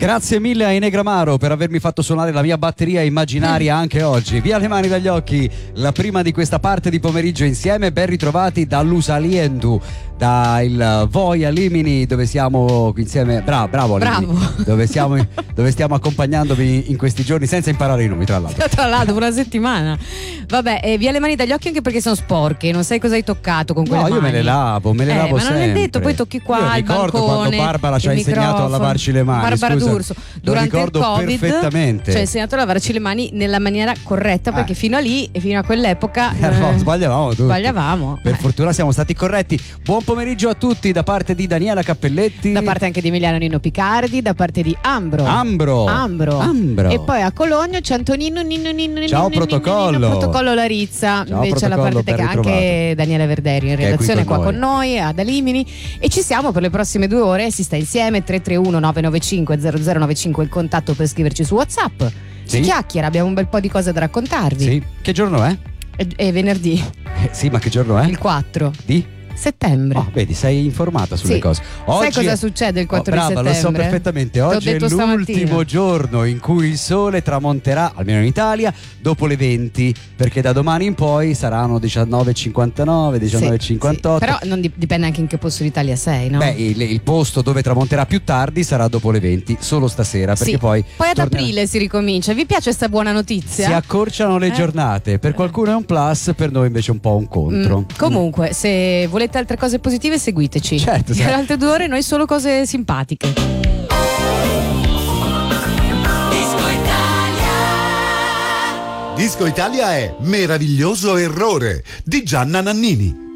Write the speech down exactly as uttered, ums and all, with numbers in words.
Grazie mille a Inegramaro per avermi fatto suonare la mia batteria immaginaria anche oggi. Via le mani dagli occhi, la prima di questa parte di pomeriggio insieme. Ben ritrovati dall'Usaliendu, da il Voia Limini, dove siamo insieme. Bravo, bravo, bravo. Dove, siamo, dove stiamo accompagnandovi in questi giorni senza imparare i nomi, tra l'altro. Tra l'altro, una settimana. Vabbè, eh, via le mani dagli occhi anche perché sono sporche, non sai cosa hai toccato con quelle no, mani. No, io me le lavo, me le eh, lavo ma non sempre. è detto, poi tocchi qua io al ricordo balcone, quando Barbara ci ha insegnato a microfono. lavarci le mani. Barbara scusa, D'Urso, durante il Covid perfettamente. ci ha insegnato a lavarci le mani nella maniera corretta, perché eh. fino a lì e fino a quell'epoca eh, no, sbagliavamo tutti. Sbagliavamo. Per eh. fortuna siamo stati corretti. Buon pomeriggio a tutti da parte di Daniela Cappelletti, da parte anche di Emiliano Nino Picardi, da parte di Ambro. Ambro. Ambro. Ambro. E poi a Cologno c'è Antonino Nino Nino Ciao Nino, protocollo. Nino, protocollo Larizza. Ciao, invece alla parte ben tecnica anche Daniele Verderio in redazione qua con, con noi ad Alimini, e ci siamo per le prossime due ore. Si sta insieme. Tre tre uno nove nove cinque zero zero nove cinque il contatto per scriverci su WhatsApp. Si sì. chiacchiera, abbiamo un bel po' di cose da raccontarvi. Sì. Che giorno è? È, è venerdì. Eh, sì, ma che giorno è? Il quattro di settembre. Oh, vedi, sei informata sulle sì. cose. Oggi Sai cosa è... succede il quattro oh, brava, di settembre? Lo so perfettamente. Oggi è l'ultimo stamattina. giorno in cui il sole tramonterà, almeno in Italia, dopo le venti, perché da domani in poi saranno diciannove e cinquantanove, diciannove e cinquantotto. Sì, sì. Però non dipende anche in che posto d'Italia sei, no? Beh, il, il posto dove tramonterà più tardi sarà dopo le venti, solo stasera, perché sì. poi Poi ad tornerà... aprile si ricomincia. Vi piace questa buona notizia? Si accorciano le eh? giornate, per qualcuno è un plus, per noi invece è un po' un contro. Mm. Comunque, mm. se volete altre cose positive, seguiteci. Certo, per altre due ore noi solo cose simpatiche. Disco Italia. Disco Italia è Meraviglioso Errore di Gianna Nannini.